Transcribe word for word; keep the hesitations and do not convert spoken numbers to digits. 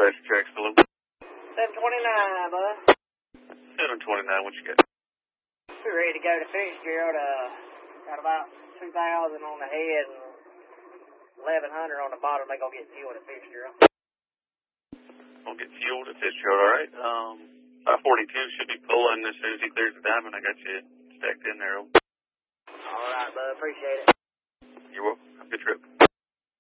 dispatch tracks, hello. seven twenty-nine, bud. seven twenty-nine, what you got? We're ready to go to Fitzgerald. Uh, got about two thousand on the head and eleven hundred on the bottom. They gonna get fuel at Fitzgerald. Gonna get fueled at Fitzgerald, alright. Um, five forty-two should be pulling as soon as he clears the diamond. I got you stacked in there. Alright, bud. Appreciate it. You're welcome. Have a good trip.